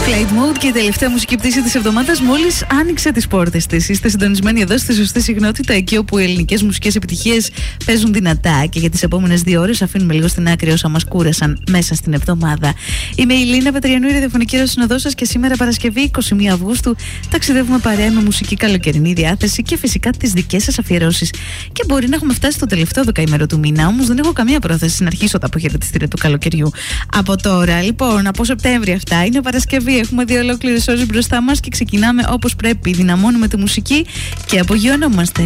Flight Mode και η τελευταία μουσική πτήση της εβδομάδας μόλις άνοιξε τις πόρτες της. Είστε συντονισμένοι εδώ στη σωστή συχνότητα, εκεί όπου οι ελληνικές μουσικές επιτυχίες παίζουν δυνατά. Και για τις επόμενες 2 ώρες αφήνουμε λίγο στην άκρη όσα μας κούρασαν μέσα στην εβδομάδα. Είμαι η Λίνα Πετριανού, η ραδιοφωνική ραδιοσυνοδός σας, και σήμερα Παρασκευή 21 Αυγούστου ταξιδεύουμε παρέα με μουσική καλοκαιρινή διάθεση και φυσικά τις δικές σας αφιερώσεις. Και μπορεί να έχουμε φτάσει στο τελευταίο δεκαήμερο του μήνα, όμως δεν έχω καμία πρόθεση να αρχίσω τα αποχαιρετιστήρια του καλοκαιριού από τώρα. Λοιπόν, από Σεπτέμβρη αυτά. Είναι Παρασκευή. Έχουμε 2 ολόκληρες ώρες μπροστά μας και ξεκινάμε όπως πρέπει. Δυναμώνουμε τη μουσική και απογειωνόμαστε.